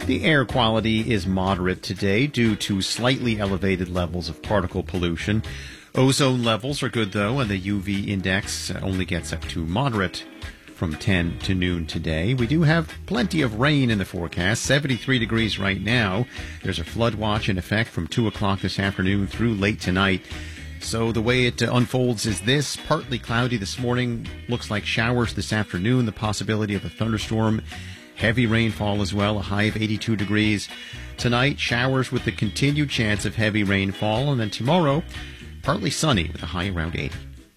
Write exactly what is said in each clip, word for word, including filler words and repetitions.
The air quality is moderate today due to slightly elevated levels of particle pollution. Ozone levels are good, though, and the U V index only gets up to moderate from ten to noon today. We do have plenty of rain in the forecast, seventy-three degrees right now. There's a flood watch in effect from two o'clock this afternoon through late tonight. So the way it uh, unfolds is this: partly cloudy this morning, looks like showers this afternoon, the possibility of a thunderstorm, heavy rainfall as well, a high of eighty-two degrees. Tonight, showers with the continued chance of heavy rainfall, and then tomorrow, partly sunny with a high around eighty.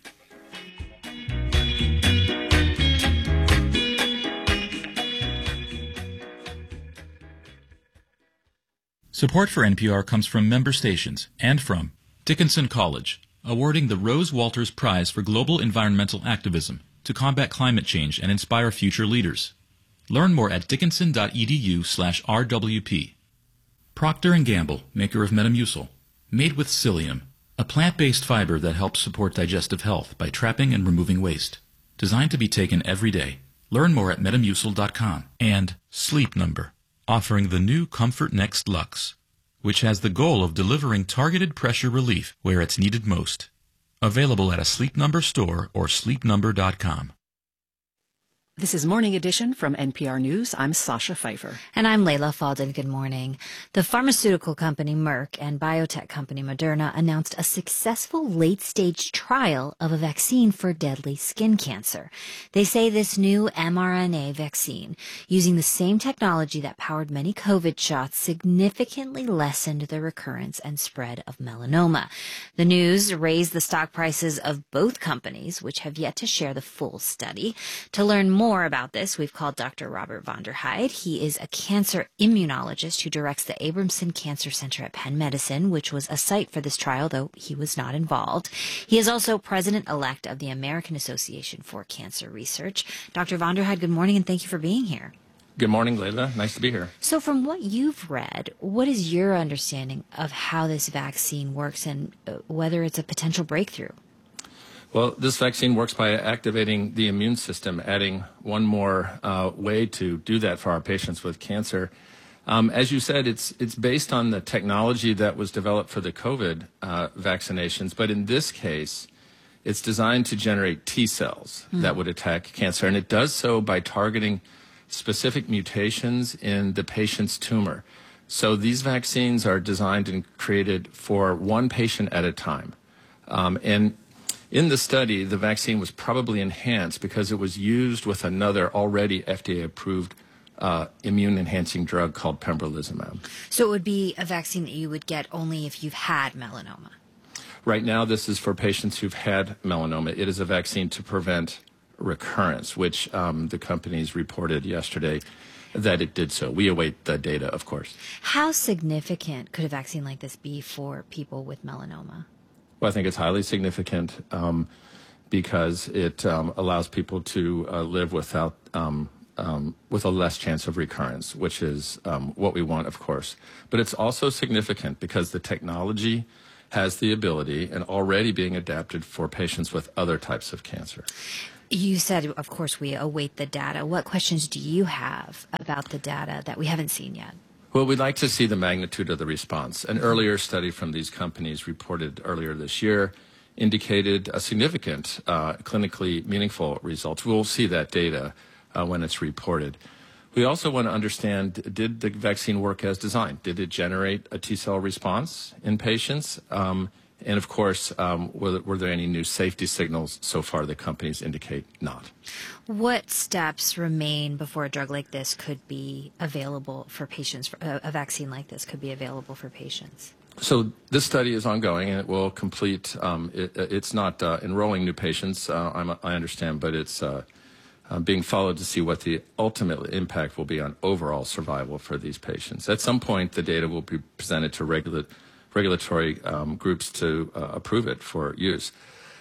Support for N P R comes from member stations and from Dickinson College, awarding the Rose Walters Prize for Global Environmental Activism to combat climate change and inspire future leaders. Learn more at dickinson.edu slash RWP. Procter and Gamble, maker of Metamucil, made with psyllium, a plant-based fiber that helps support digestive health by trapping and removing waste. Designed to be taken every day. Learn more at metamucil dot com. And Sleep Number, offering the new Comfort Next Luxe, which has the goal of delivering targeted pressure relief where it's needed most. Available at a Sleep Number store or sleep number dot com. This is Morning Edition from N P R News. I'm Sasha Pfeiffer. And I'm Layla Falden. Good morning. The pharmaceutical company Merck and biotech company Moderna announced a successful late-stage trial of a vaccine for deadly skin cancer. They say this new mRNA vaccine, using the same technology that powered many COVID shots, significantly lessened the recurrence and spread of melanoma. The news raised the stock prices of both companies, which have yet to share the full study. To learn more More about this, we've called Doctor Robert Vonderheide. He is a cancer immunologist who directs the Abramson Cancer Center at Penn Medicine, which was a site for this trial, though he was not involved. He is also president-elect of the American Association for Cancer Research. Doctor Vonderheide, good morning, and thank you for being here. Good morning, Layla. Nice to be here. So from what you've read, what is your understanding of how this vaccine works and whether it's a potential breakthrough? Well, this vaccine works by activating the immune system, adding one more uh, way to do that for our patients with cancer. Um, as you said, it's it's based on the technology that was developed for the COVID uh, vaccinations, but in this case, it's designed to generate T cells mm. that would attack cancer, and it does so by targeting specific mutations in the patient's tumor. So these vaccines are designed and created for one patient at a time, um, and in the study, the vaccine was probably enhanced because it was used with another already F D A-approved uh, immune-enhancing drug called pembrolizumab. So it would be a vaccine that you would get only if you've had melanoma? Right now, this is for patients who've had melanoma. It is a vaccine to prevent recurrence, which um, the companies reported yesterday that it did so. We await the data, of course. How significant could a vaccine like this be for people with melanoma? Well, I think it's highly significant um, because it um, allows people to uh, live without um, um, with a less chance of recurrence, which is um, what we want, of course. But it's also significant because the technology has the ability and already being adapted for patients with other types of cancer. You said, of course, we await the data. What questions do you have about the data that we haven't seen yet? Well, we'd like to see the magnitude of the response. An earlier study from these companies reported earlier this year indicated a significant uh, clinically meaningful results. We'll see that data uh, when it's reported. We also want to understand, did the vaccine work as designed? Did it generate a T-cell response in patients? Um, and, of course, um, were, were there any new safety signals? So far, the companies indicate not. What steps remain before a drug like this could be available for patients, a vaccine like this could be available for patients? So this study is ongoing, and it will complete, um, it, it's not uh, enrolling new patients, uh, I'm, I understand, but it's uh, uh, being followed to see what the ultimate impact will be on overall survival for these patients. At some point, the data will be presented to regula- regulatory um, groups to uh, approve it for use.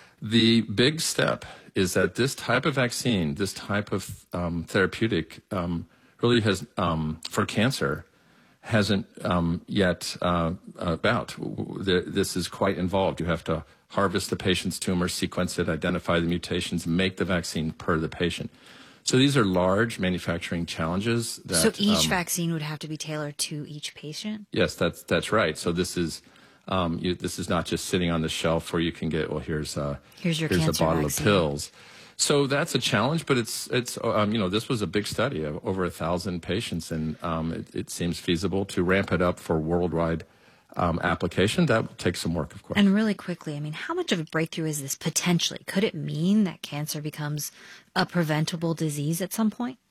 The big step is that this type of vaccine, this type of um, therapeutic um, really has, um, for cancer, hasn't um, yet uh, about. This is quite involved. You have to harvest the patient's tumor, sequence it, identify the mutations, make the vaccine per the patient. So these are large manufacturing challenges. That, so each um, vaccine would have to be tailored to each patient? Yes, that's that's right. So this is um, you, this is not just sitting on the shelf where you can get, well, here's a, here's your here's a cancer bottle vaccine. of pills. So that's a challenge, but it's it's um, you know, this was a big study of over a thousand patients, and um, it, it seems feasible to ramp it up for worldwide um, application. That will take some work, of course. And really quickly, I mean, how much of a breakthrough is this potentially? Could it mean that cancer becomes a preventable disease at some point?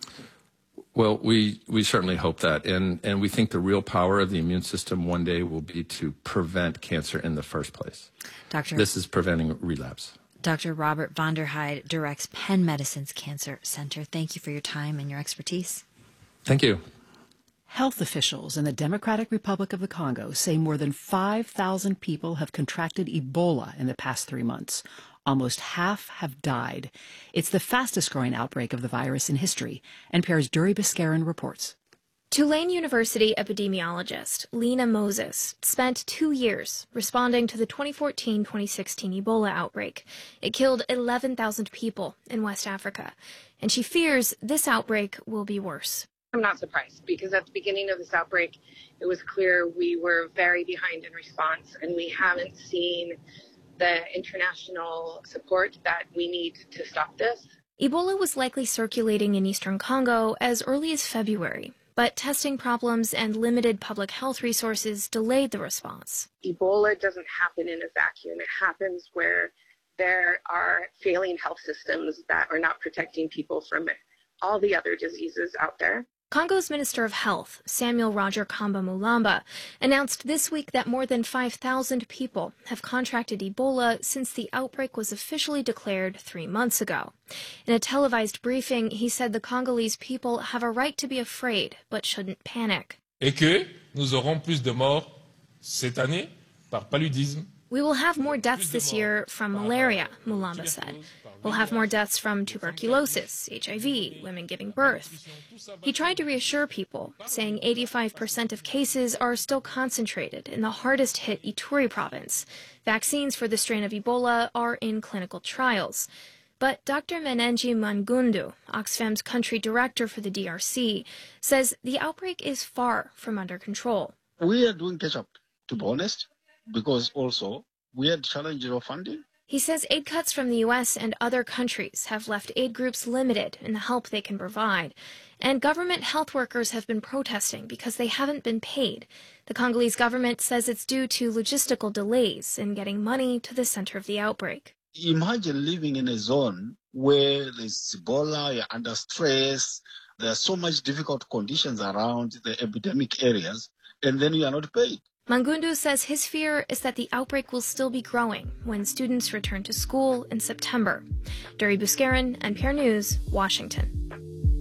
Well, we, we certainly hope that, and, and we think the real power of the immune system one day will be to prevent cancer in the first place. Doctor This is preventing relapse. Doctor Robert Vonderheide directs Penn Medicine's Cancer Center. Thank you for your time and your expertise. Thank you. Health officials in the Democratic Republic of the Congo say more than five thousand people have contracted Ebola in the past three months. Almost half have died. It's the fastest growing outbreak of the virus in history. N P R's Duri Biscarin reports. Tulane University epidemiologist Lena Moses spent two years responding to the twenty fourteen twenty sixteen Ebola outbreak. It killed eleven thousand people in West Africa, and she fears this outbreak will be worse. I'm not surprised, because at the beginning of this outbreak, it was clear we were very behind in response, and we haven't seen the international support that we need to stop this. Ebola was likely circulating in eastern Congo as early as February, but testing problems and limited public health resources delayed the response. Ebola doesn't happen in a vacuum. It happens where there are failing health systems that are not protecting people from all the other diseases out there. Congo's Minister of Health, Samuel Roger Kamba Mulamba, announced this week that more than five thousand people have contracted Ebola since the outbreak was officially declared three months ago. In a televised briefing, he said the Congolese people have a right to be afraid, but shouldn't panic. Et que nous aurons plus de morts cette année par paludisme. We will have more deaths this year from malaria, Mulamba said. We'll have more deaths from tuberculosis, H I V, women giving birth. He tried to reassure people, saying eighty-five percent of cases are still concentrated in the hardest-hit Ituri province. Vaccines for the strain of Ebola are in clinical trials. But Doctor Menenji Mangundu, Oxfam's country director for the D R C, says the outbreak is far from under control. We are doing catch-up, to be honest, because also we had challenges of funding. He says aid cuts from the U S and other countries have left aid groups limited in the help they can provide. And government health workers have been protesting because they haven't been paid. The Congolese government says it's due to logistical delays in getting money to the center of the outbreak. Imagine living in a zone where there's Ebola, you're under stress, there are so much difficult conditions around the epidemic areas, and then you are not paid. Mangundu says his fear is that the outbreak will still be growing when students return to school in September. Duri Buscarin, N P R News, Washington.